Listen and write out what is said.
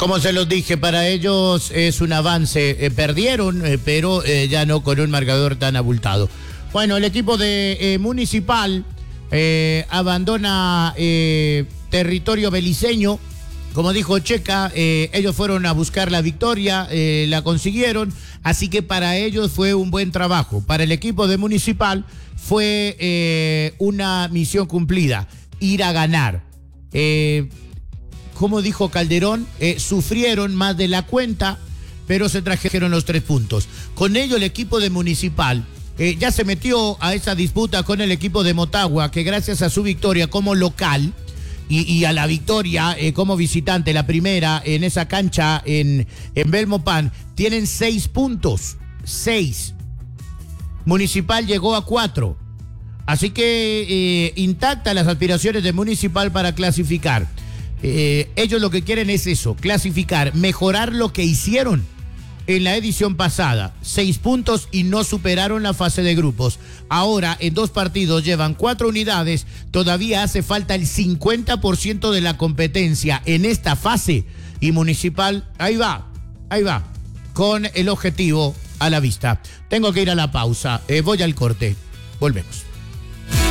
Como se los dije, para ellos es un avance. Perdieron, pero ya no con un marcador tan abultado. Bueno, el equipo de Municipal abandona territorio beliceño. Como dijo Checa, ellos fueron a buscar la victoria, la consiguieron, así que para ellos fue un buen trabajo. Para el equipo de Municipal fue una misión cumplida, ir a ganar. Como dijo Calderón, sufrieron más de la cuenta, pero se trajeron los 3 puntos. Con ello el equipo de Municipal ya se metió a esa disputa con el equipo de Motagua, que gracias a su victoria como local y a la victoria como visitante, la primera en esa cancha en Belmopán, tienen 6 puntos. 6. Municipal llegó a 4. Así que intactas las aspiraciones de Municipal para clasificar. Ellos lo que quieren es eso, clasificar, mejorar lo que hicieron en la edición pasada. 6 puntos y no superaron la fase de grupos. Ahora en 2 partidos llevan 4 unidades. Todavía hace falta el 50% de la competencia en esta fase. Y Municipal, ahí va, con el objetivo a la vista. Tengo que ir a la pausa. Voy al corte. Volvemos.